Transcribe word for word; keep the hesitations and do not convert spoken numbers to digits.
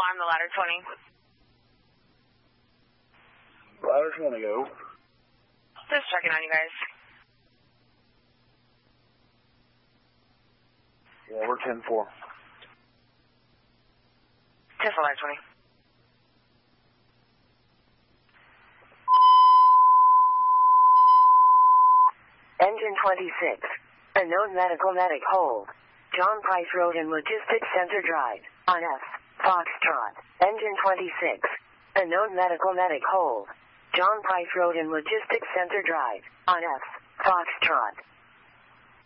on the ladder twenty. Ladder twenty, go. Just checking on you guys. Yeah, we're ten four. ten four, ladder twenty. Engine twenty-six. Unknown medical medic hold. John Price Road and Logistics Center Drive. On F. Foxtrot. Engine twenty-six. Unknown medical medic hold. John Price Road and Logistics Center Drive. On F. Foxtrot.